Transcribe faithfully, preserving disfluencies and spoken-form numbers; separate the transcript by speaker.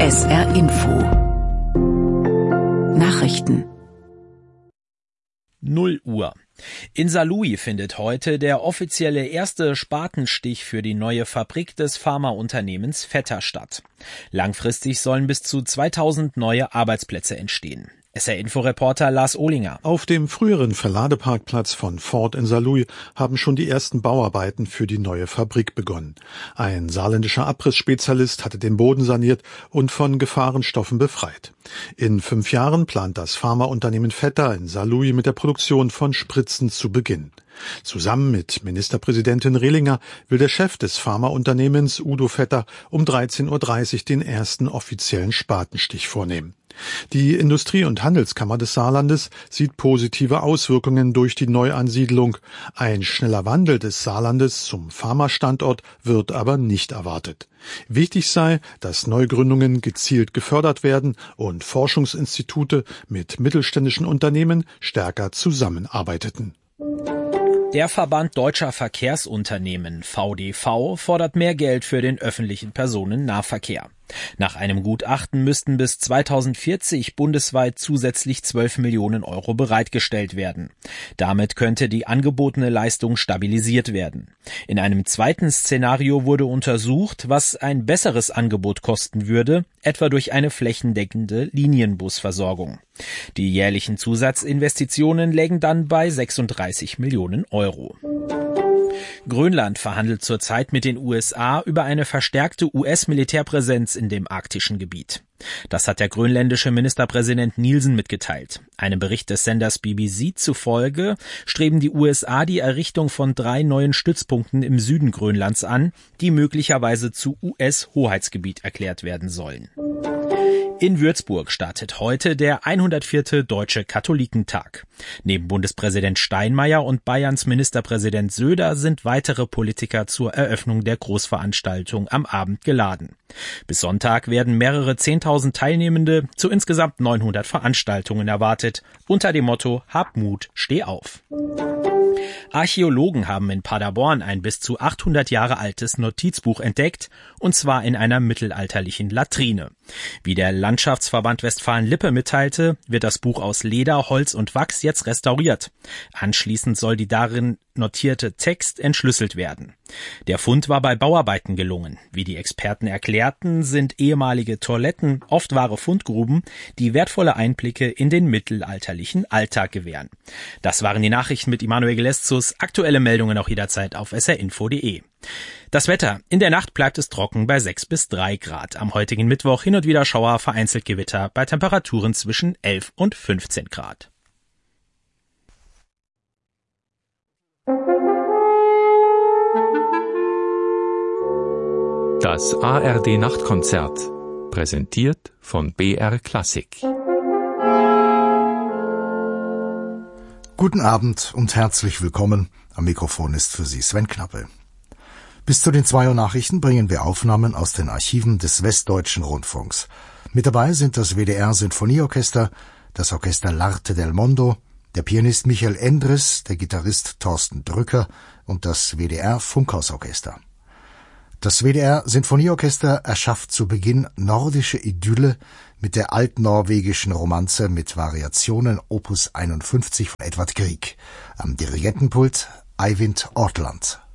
Speaker 1: S R Info Nachrichten
Speaker 2: null Uhr. In Saarlouis findet heute der offizielle erste Spatenstich für die neue Fabrik des Pharmaunternehmens Vetter statt. Langfristig sollen bis zu zweitausend neue Arbeitsplätze entstehen. S R-Info-Reporter Lars Ohlinger.
Speaker 3: Auf dem früheren Verladeparkplatz von Ford in Saarlouis haben schon die ersten Bauarbeiten für die neue Fabrik begonnen. Ein saarländischer Abrissspezialist hatte den Boden saniert und von Gefahrenstoffen befreit. In fünf Jahren plant das Pharmaunternehmen Vetter in Saarlouis mit der Produktion von Spritzen zu beginnen. Zusammen mit Ministerpräsidentin Rehlinger will der Chef des Pharmaunternehmens, Udo Vetter, um dreizehn Uhr dreißig den ersten offiziellen Spatenstich vornehmen. Die Industrie- und Handelskammer des Saarlandes sieht positive Auswirkungen durch die Neuansiedlung. Ein schneller Wandel des Saarlandes zum Pharmastandort wird aber nicht erwartet. Wichtig sei, dass Neugründungen gezielt gefördert werden und Forschungsinstitute mit mittelständischen Unternehmen stärker zusammenarbeiteten.
Speaker 2: Der Verband Deutscher Verkehrsunternehmen V D V fordert mehr Geld für den öffentlichen Personennahverkehr. Nach einem Gutachten müssten bis zweitausendvierzig bundesweit zusätzlich zwölf Millionen Euro bereitgestellt werden. Damit könnte die angebotene Leistung stabilisiert werden. In einem zweiten Szenario wurde untersucht, was ein besseres Angebot kosten würde, etwa durch eine flächendeckende Linienbusversorgung. Die jährlichen Zusatzinvestitionen lägen dann bei sechsunddreißig Millionen Euro. Grönland verhandelt zurzeit mit den U S A über eine verstärkte U S-Militärpräsenz in dem arktischen Gebiet. Das hat der grönländische Ministerpräsident Nielsen mitgeteilt. Einem Bericht des Senders B B C zufolge streben die U S A die Errichtung von drei neuen Stützpunkten im Süden Grönlands an, die möglicherweise zu U S-Hoheitsgebiet erklärt werden sollen. In Würzburg startet heute der hundertvierte Deutsche Katholikentag. Neben Bundespräsident Steinmeier und Bayerns Ministerpräsident Söder sind weitere Politiker zur Eröffnung der Großveranstaltung am Abend geladen. Bis Sonntag werden mehrere Zehntausend Teilnehmende zu insgesamt neunhundert Veranstaltungen erwartet, unter dem Motto Hab Mut, steh auf. Archäologen haben in Paderborn ein bis zu achthundert Jahre altes Notizbuch entdeckt, und zwar in einer mittelalterlichen Latrine. Wie der Landschaftsverband Westfalen-Lippe mitteilte, wird das Buch aus Leder, Holz und Wachs jetzt restauriert. Anschließend soll die darin notierte Text entschlüsselt werden. Der Fund war bei Bauarbeiten gelungen. Wie die Experten erklärten, sind ehemalige Toiletten oft wahre Fundgruben, die wertvolle Einblicke in den mittelalterlichen Alltag gewähren. Das waren die Nachrichten mit Immanuel Geleszus. Aktuelle Meldungen auch jederzeit auf s r info punkt de. Das Wetter. In der Nacht bleibt es trocken bei sechs bis drei Grad. Am heutigen Mittwoch hin und wieder Schauer, vereinzelt Gewitter bei Temperaturen zwischen elf und fünfzehn Grad.
Speaker 4: Das A R D-Nachtkonzert, präsentiert von B R Klassik.
Speaker 5: Guten Abend und herzlich willkommen. Am Mikrofon ist für Sie Sven Knappe. Bis zu den zwei Uhr Nachrichten bringen wir Aufnahmen aus den Archiven des Westdeutschen Rundfunks. Mit dabei sind das W D R-Sinfonieorchester, das Orchester L'Arte del Mondo, der Pianist Michael Endres, der Gitarrist Thorsten Drücker und das W D R-Funkhausorchester. Das W D R-Sinfonieorchester erschafft zu Beginn nordische Idylle mit der altnorwegischen Romanze mit Variationen Opus einundfünfzig von Edvard Grieg. Am Dirigentenpult Eivind Ortland.